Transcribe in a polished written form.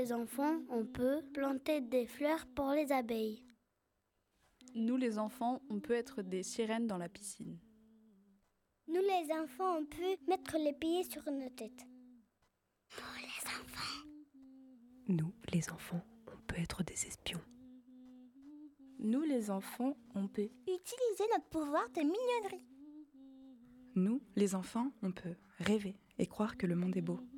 les enfants, on peut planter des fleurs pour les abeilles. Nous les enfants, on peut être des sirènes dans la piscine. Nous les enfants, on peut mettre les pieds sur nos têtes. Nous les enfants, on peut être des espions. Nous les enfants, on peut utiliser notre pouvoir de mignonnerie. Nous, les enfants, on peut rêver et croire que le monde est beau.